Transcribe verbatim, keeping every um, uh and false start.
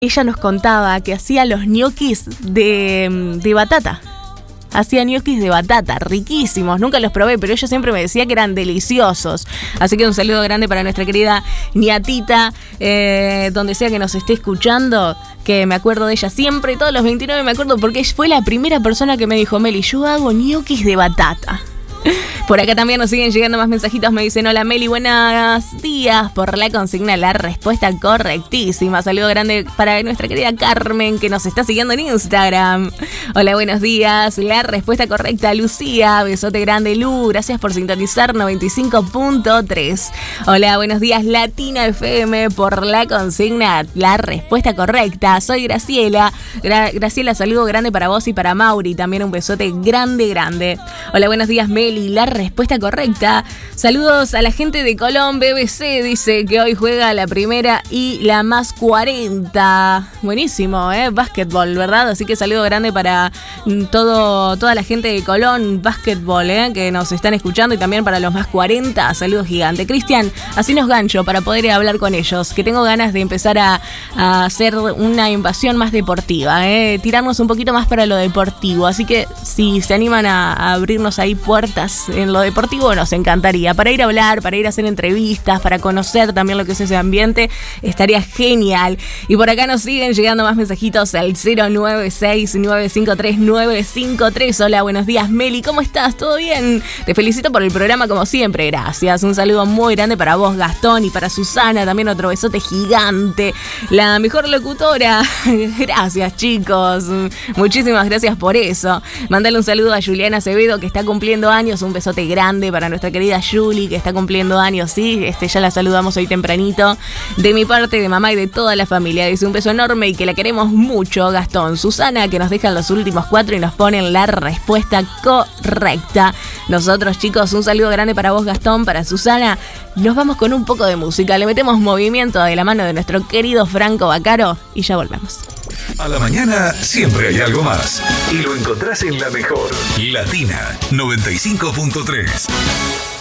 Ella nos contaba que hacía los ñoquis de, de batata. Hacía ñoquis de batata, riquísimos. Nunca los probé, pero ella siempre me decía que eran deliciosos. Así que un saludo grande para nuestra querida niatita, eh, donde sea que nos esté escuchando, que me acuerdo de ella siempre. Todos los veintinueve me acuerdo porque fue la primera persona que me dijo: Meli, yo hago ñoquis de batata. Por acá también nos siguen llegando más mensajitos. Me dicen: hola Meli, buenos días. Por la consigna, la respuesta correctísima. Saludo grande para nuestra querida Carmen, que nos está siguiendo en Instagram. Hola, buenos días. La respuesta correcta, Lucía. Besote grande, Lu. Gracias por sintonizar noventa y cinco punto tres. Hola, buenos días, Latina F M. Por la consigna, la respuesta correcta. Soy Graciela. Gra- Graciela, saludo grande para vos y para Mauri. También un besote grande, grande. Hola, buenos días, Meli. La respuesta correcta. Saludos a la gente de Colón. B B C dice que hoy juega la primera y la más cuarenta. Buenísimo, ¿eh? Básquetbol, ¿verdad? Así que saludo grande para todo, toda la gente de Colón. Básquetbol, ¿eh? Que nos están escuchando, y también para los más cuarenta. Saludos gigante. Cristian, así nos gancho para poder hablar con ellos, que tengo ganas de empezar a, a hacer una invasión más deportiva, ¿eh? Tirarnos un poquito más para lo deportivo. Así que si se animan a, a abrirnos ahí puertas en lo deportivo, nos encantaría, para ir a hablar, para ir a hacer entrevistas, para conocer también lo que es ese ambiente. Estaría genial. Y por acá nos siguen llegando más mensajitos al cero nueve seis, nueve cinco tres, nueve cinco tres. Hola, buenos días Meli, ¿cómo estás? ¿Todo bien? Te felicito por el programa como siempre, gracias. Un saludo muy grande para vos, Gastón, y para Susana, también otro besote gigante, la mejor locutora. Gracias, chicos, muchísimas gracias por eso. Mándale un saludo a Juliana Acevedo, que está cumpliendo años. Un besote grande para nuestra querida Julie, que está cumpliendo años, sí, este, ya la saludamos hoy tempranito. De mi parte, de mamá y de toda la familia, dice un beso enorme y que la queremos mucho, Gastón. Susana, que nos dejan los últimos cuatro y nos ponen la respuesta correcta. Nosotros, chicos, un saludo grande para vos, Gastón, para Susana. Nos vamos con un poco de música, le metemos movimiento de la mano de nuestro querido Franco Bacaro y ya volvemos. A la mañana siempre hay algo más. Y lo encontrás en la mejor. Latina noventa y cinco punto tres.